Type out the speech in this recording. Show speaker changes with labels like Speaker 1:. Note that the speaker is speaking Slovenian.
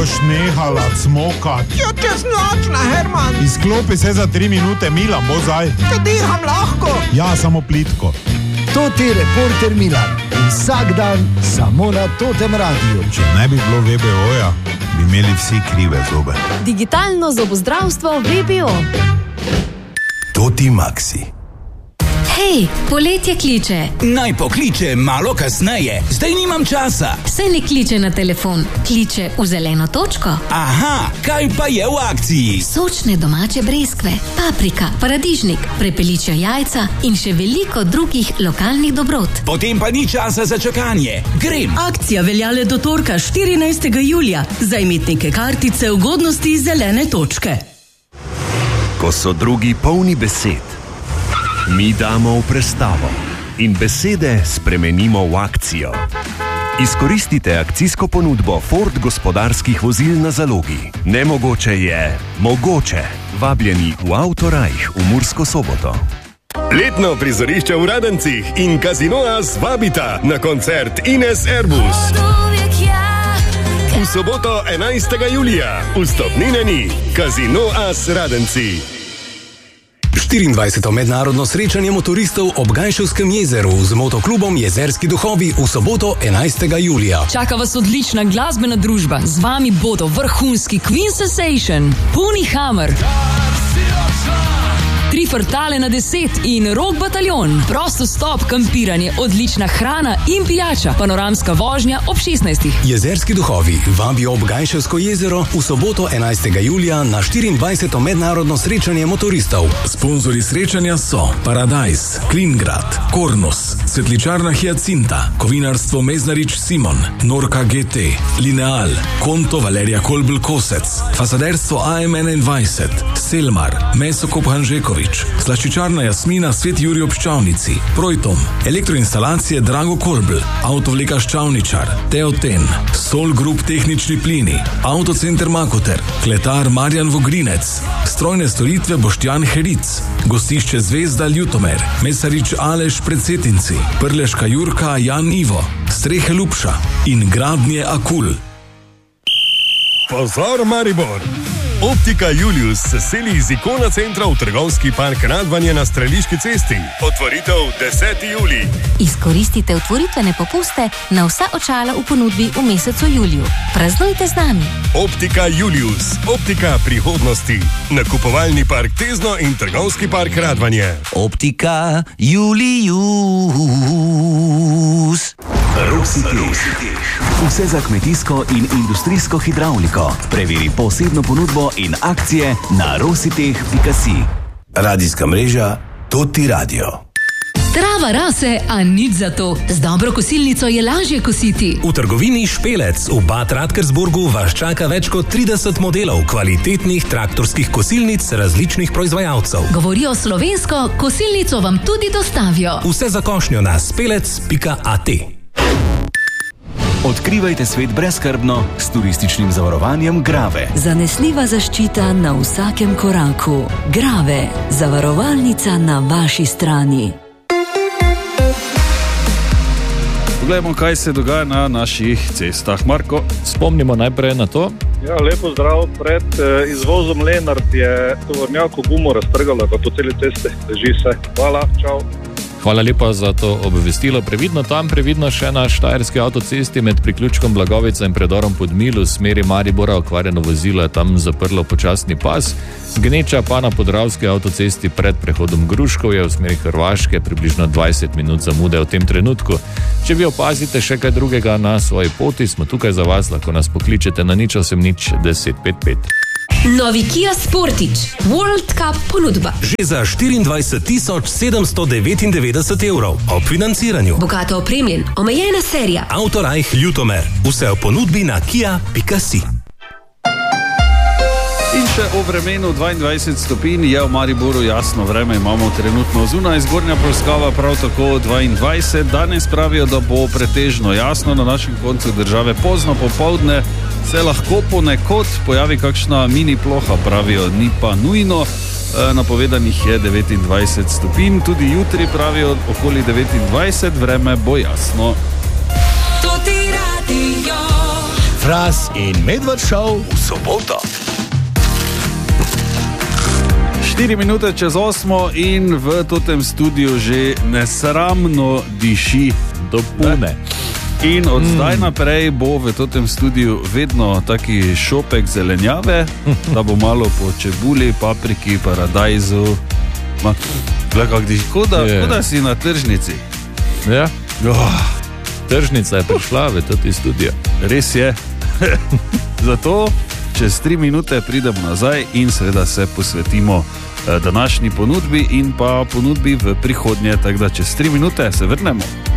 Speaker 1: boš nehala cmokat?
Speaker 2: Ja, čez noč na Herman.
Speaker 1: Izklopi se za 3 minute, Milan, bo zdaj.
Speaker 2: Te diham lahko.
Speaker 1: Ja, samo plitko.
Speaker 3: Toti reporter Milan. Vsak dan samo na Totem radiju.
Speaker 1: Če ne bi bilo VBO-ja, bi imeli vsi krive zobe.
Speaker 4: Digitalno zobozdravstvo VBO.
Speaker 5: Toti Maxi.
Speaker 6: Hej, poletje kliče.
Speaker 7: Naj pokliče malo kasneje, zdaj nimam časa.
Speaker 6: Saj ne kliče na telefon, kliče v zeleno točko.
Speaker 7: Aha, kaj pa je v akciji?
Speaker 6: Sočne domače breskve, paprika, paradižnik, prepeličja jajca in še veliko drugih lokalnih dobrot.
Speaker 7: Potem pa ni časa za čakanje. Grem!
Speaker 8: Akcija veljale do torka 14. julija. Za imetnike kartice ugodnosti zelene točke.
Speaker 5: Ko so drugi polni besed, mi damo v prestavo in besede spremenimo v akcijo. Izkoristite akcijsko ponudbo Ford gospodarskih vozil na zalogi. Nemogoče je mogoče. Vabljeni v Autorajh v Mursko Soboto.
Speaker 9: Letno prizorišče v Radencih in Casino As vabita na koncert Ines Airbus. V soboto 11. julija vstopnine ni. Casino As Radenci.
Speaker 10: 24. mednarodno srečanje motoristov ob Gajševskem jezeru z motoklubom Jezerski duhovi v soboto 11. julija.
Speaker 8: Čaka vas odlična glasbena družba. Z vami bodo vrhunski Queen Sensation, Puni Hammer, Tri Frtale na 10 in Rock Bataljon. Prosto stop, kampiranje, odlična hrana in pijača. Panoramska vožnja ob 16.
Speaker 10: Jezerski duhovi vabijo ob Gajševsko jezero v soboto 11. julija na 24. mednarodno srečanje motoristov.
Speaker 11: Sponzori srečanja so Paradise, Klingrad, Kornus, Svetličarna Hyacinta, Kovinarstvo Meznarič Simon, Norka GT, Lineal, Konto Valerija Kolbl Kosec, Fasaderstvo AM21, Selmar, Mesokop Hanžekovič, Slaščičarna Jasmina Svet Jurij ob Ščavnici, Projtom, elektroinstalacije Drago Kolbl, Avtovleka Ščavničar, Teoten, Sol Group Tehnični plini, Autocenter Makoter, Kletar Marjan Vogrinec, Strojne storitve Boštjan Heric, Gostišče Zvezda Ljutomer, Mesarič Aleš Predsetinci, Prleška Jurka Jan Ivo, Strehe Lupša in Gradnje Akul.
Speaker 9: Pozor Maribor! Optika Julius se seli iz Ikona centra v trgovski park Radvanje na Streliški cesti. Otvoritev 10. julij.
Speaker 6: Izkoristite otvoritvene popuste na vsa očala v ponudbi v mesecu juliju. Praznujte z nami.
Speaker 9: Optika Julius. Optika prihodnosti. Nakupovalni park Tezno in trgovski park Radvanje.
Speaker 7: Optika Julius.
Speaker 5: Rositeh. Vse za kmetijsko in industrijsko hidravliko. Preveri posebno ponudbo in akcije na rositeh.si. Radijska mreža Toti Radio.
Speaker 8: Trava rase, a nič za to. Z dobro kosilnico je lažje kositi.
Speaker 12: V trgovini Špelec v Bad Radkersburgu vas čaka več kot 30 modelov kvalitetnih traktorskih kosilnic različnih proizvajalcev.
Speaker 8: Govorijo slovensko, kosilnico vam tudi dostavijo.
Speaker 12: Vse za košnjo na spelec.at.
Speaker 5: Odkrivajte svet brezskrbno s turističnim zavarovanjem Grave.
Speaker 13: Zanesljiva zaščita na vsakem koraku. Grave, zavarovalnica na vaši strani.
Speaker 14: Poglejmo, kaj se dogaja na naših cestah. Marko,
Speaker 15: spomnimo najprej na to.
Speaker 16: Ja, lepo zdrav. Pred izvozom Lenart je tovornjako gumo raztrgalo po celi cesti. Drži se. Hvala, čau.
Speaker 15: Hvala lepa za to obvestilo. Previdno tam, previdno še na štajerski avtocesti med priključkom Blagovica in predorom Podmil v smeri Maribora. Okvarjeno vozilo je tam zaprlo počasni pas. Gneča pa na podravski avtocesti pred prehodom Gruškov je v smeri Hrvaške približno 20 minut zamude v tem trenutku. Če vi opazite še kaj drugega na svoji poti, smo tukaj za vas, lahko nas pokličete na 080 1055.
Speaker 8: Novi Kia Sportage World Cup ponudba.
Speaker 12: Že za 24 799 evrov ob financiranju.
Speaker 8: Bogato opremljen, omejena serija.
Speaker 12: Autorajh Ljutomer. Vse o ponudbi na kia.si.
Speaker 14: In še o vremenu 22 stopinj je v Mariboru jasno vreme, imamo trenutno zunaj, zgornja Polskava prav tako 22. Danes pravijo, da bo pretežno jasno na našem koncu države. Pozno popoldne se lahko ponekod pojavi kakšna mini ploha, pravijo, ni pa nujno. Napovedanih je 29 stopinj, tudi jutri pravijo okoli 29, vreme bo jasno.
Speaker 17: Toti Radio.
Speaker 3: Fras in Medved Show
Speaker 10: v soboto.
Speaker 14: 4 minute čez 8 in v tem studiu že nesramno diši
Speaker 15: do pune.
Speaker 14: In od zdaj naprej bo v tem studiu vedno taki šopek zelenjave, da bo malo po čebuli, papriki, paradajzu. Kot da si na tržnici.
Speaker 15: Ja. Tržnica je prišla v toti studio.
Speaker 14: Res je. Zato čez 3 minute pridemo nazaj in seveda se posvetimo današnji ponudbi in pa ponudbi v prihodnje. Tako da čez 3 minute se vrnemo.